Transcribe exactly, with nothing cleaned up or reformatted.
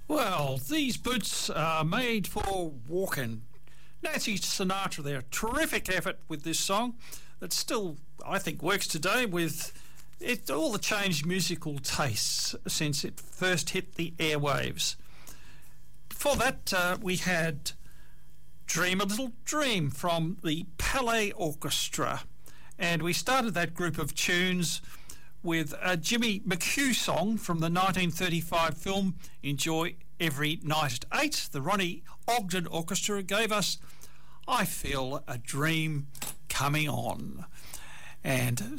Well, these boots are made for walking. Nancy Sinatra there, terrific effort with this song that still, I think, works today with it, all the changed musical tastes since it first hit the airwaves. Before that, uh, we had Dream a Little Dream from the Palais Orchestra, and we started that group of tunes with a Jimmy McHugh song from the nineteen thirty-five film Enjoy Every Night at Eight. The Ronnie Ogden Orchestra gave us I Feel a Dream Coming On. And